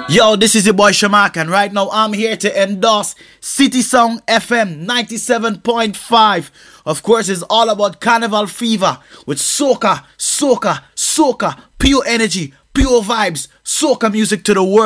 Yo, this is your boy Shamak, and right now I'm here to endorse City Song FM 97.5. Of course, it's all about Carnival Fever with soca, pure energy, pure vibes, soca music to the world.